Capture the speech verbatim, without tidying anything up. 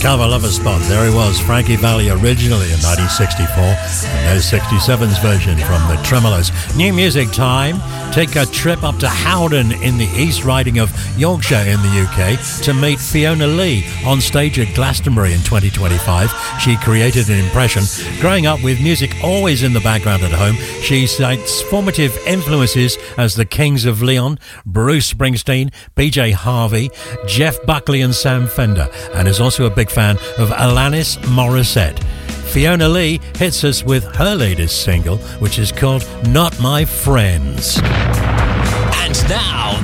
cover lover spot. There he was, Frankie Valli originally in nineteen sixty-four, and there's sixty-seven's version from the Tremolos. New music time. Take a trip up to Howden in the East Riding of Yorkshire in the U K to meet Fiona Lee on stage at Glastonbury in twenty twenty-five. She created an impression. Growing up with music always in the background at home, she cites formative influences as the Kings of Leon, Bruce Springsteen, P J Harvey, Jeff Buckley and Sam Fender, and is also a big fan of Alanis Morissette. Fiona Lee hits us with her latest single, which is called Not My Friends. And now,